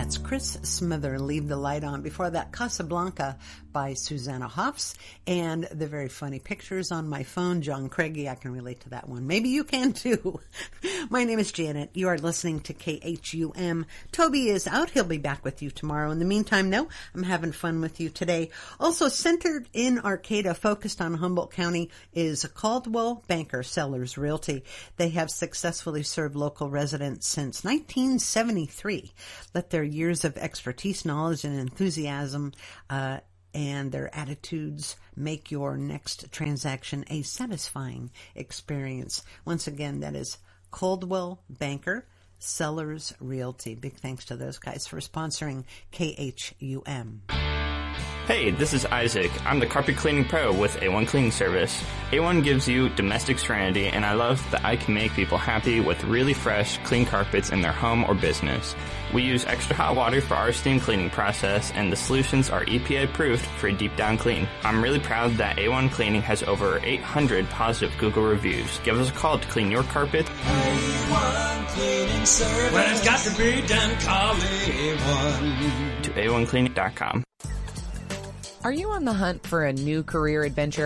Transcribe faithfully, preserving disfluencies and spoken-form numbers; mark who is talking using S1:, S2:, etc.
S1: That's Chris Smither, Leave the Light On. Before that, Casablanca by Susanna Hoffs. And the very funny pictures on my phone, John Craigie. I can relate to that one. Maybe you can too. My name is Janet. You are listening to K H U M. Toby is out. He'll be back with you tomorrow. In the meantime, no, I'm having fun with you today. Also centered in Arcata, focused on Humboldt County, is Caldwell Banker Sellers Realty. They have successfully served local residents since nineteen seventy-three. Let their years of expertise, knowledge, and enthusiasm uh, and their attitudes make your next transaction a satisfying experience. Once again, that is Caldwell Banker Sellers Realty. Big thanks to those guys for sponsoring K H U M.
S2: Hey, this is Isaac. I'm the carpet cleaning pro with A one Cleaning Service. A one gives you domestic serenity, and I love that I can make people happy with really fresh, clean carpets in their home or business. We use extra hot water for our steam cleaning process, and the solutions are E P A approved for a deep down clean. I'm really proud that A one Cleaning has over eight hundred positive Google reviews. Give us a call to clean your carpet.
S3: A one Cleaning Service. When it's got to be done, call A one.
S2: To A one cleaning dot com.
S4: Are you on the hunt for a new career adventure?